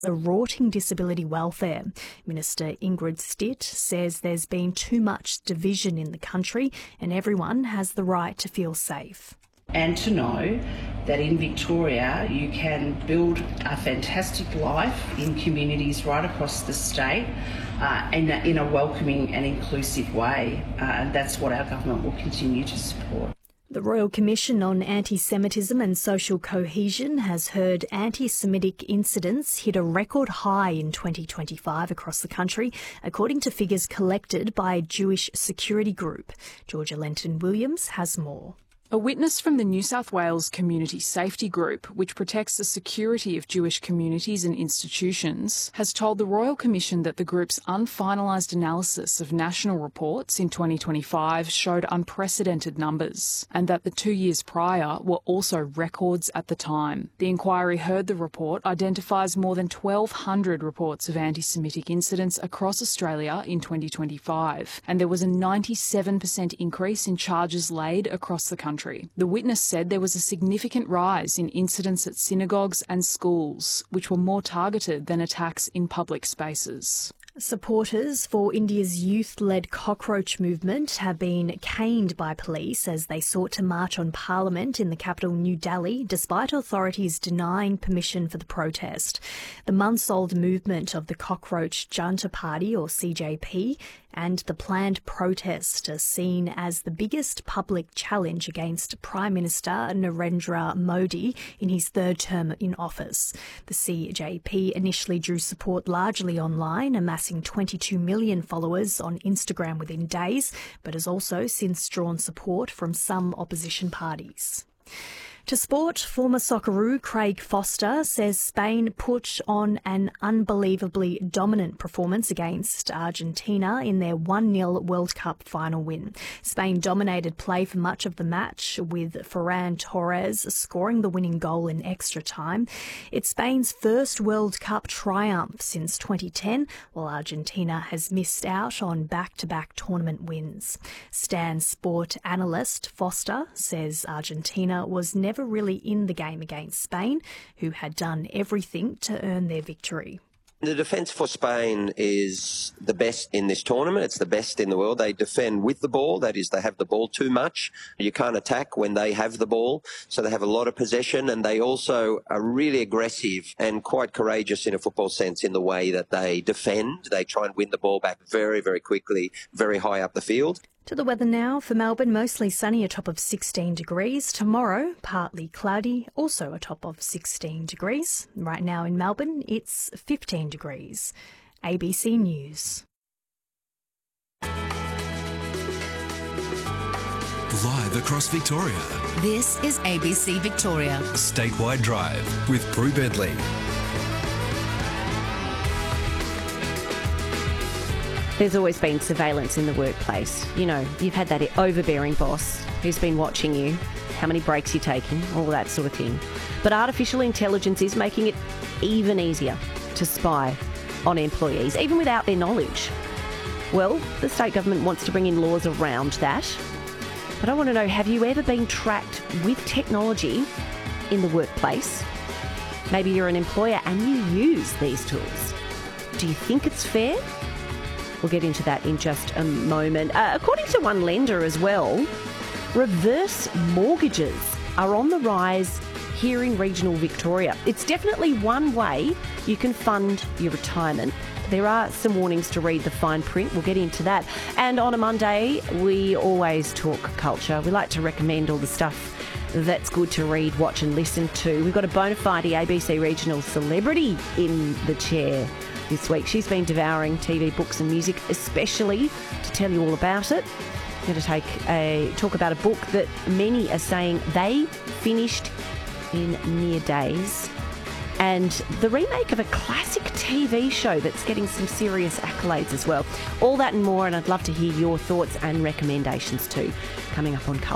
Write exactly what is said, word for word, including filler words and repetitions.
a rorting disability welfare. Minister Ingrid Stitt says there's been too much division in the country and everyone has the right to feel safe. And to know that in Victoria you can build a fantastic life in communities right across the state uh, in, a, in a welcoming and inclusive way. Uh, and that's what our government will continue to support. The Royal Commission on Anti-Semitism and Social Cohesion has heard anti-Semitic incidents hit a record high in twenty twenty-five across the country, according to figures collected by Jewish Security Group. Georgia Lenton-Williams has more. A witness from the New South Wales Community Safety Group, which protects the security of Jewish communities and institutions, has told the Royal Commission that the group's unfinalised analysis of national reports in twenty twenty-five showed unprecedented numbers, and that the two years prior were also records at the time. The inquiry heard the report identifies more than twelve hundred reports of anti-Semitic incidents across Australia in twenty twenty-five, and there was a ninety-seven percent increase in charges laid across the country. The witness said there was a significant rise in incidents at synagogues and schools, which were more targeted than attacks in public spaces. Supporters for India's youth-led cockroach movement have been caned by police as they sought to march on Parliament in the capital New Delhi, despite authorities denying permission for the protest. The months-old movement of the Cockroach Junta Party, or C J P, and the planned protest are seen as the biggest public challenge against Prime Minister Narendra Modi in his third term in office. The C J P initially drew support largely online, amassing twenty-two million followers on Instagram within days, but has also since drawn support from some opposition parties. To sport, former Socceroo Craig Foster says Spain put on an unbelievably dominant performance against Argentina in their one nil World Cup final win. Spain dominated play for much of the match, with Ferran Torres scoring the winning goal in extra time. It's Spain's first World Cup triumph since twenty ten, while Argentina has missed out on back-to-back tournament wins. Stan Sport analyst Foster says Argentina was never Never really in the game against Spain, who had done everything to earn their victory. The defence for Spain is the best in this tournament. It's the best in the world. They defend with the ball. That is, they have the ball too much. You can't attack when they have the ball. So they have a lot of possession, and they also are really aggressive and quite courageous in a football sense in the way that they defend. They try and win the ball back very, very quickly, very high up the field. To the weather now. For Melbourne, mostly sunny, a top of sixteen degrees. Tomorrow, partly cloudy, also a top of sixteen degrees. Right now in Melbourne, it's fifteen degrees. A B C News. Live across Victoria. This is A B C Victoria. Statewide Drive with Prue Bedley. There's always been surveillance in the workplace. You know, you've had that overbearing boss who's been watching you, how many breaks you're taking, all that sort of thing. But artificial intelligence is making it even easier to spy on employees, even without their knowledge. Well, the state government wants to bring in laws around that. But I want to know, have you ever been tracked with technology in the workplace? Maybe you're an employer and you use these tools. Do you think it's fair? We'll get into that in just a moment. Uh, according to one lender as well, reverse mortgages are on the rise here in regional Victoria. It's definitely one way you can fund your retirement. There are some warnings to read the fine print. We'll get into that. And on a Monday, we always talk culture. We like to recommend all the stuff that's good to read, watch and listen to. We've got a bona fide A B C regional celebrity in the chair this week. She's been devouring T V, books and music, especially to tell you all about it. I'm going to take a talk about a book that many are saying they finished in mere days, and the remake of a classic T V show that's getting some serious accolades as well. All that and more, and I'd love to hear your thoughts and recommendations too, coming up on Culture.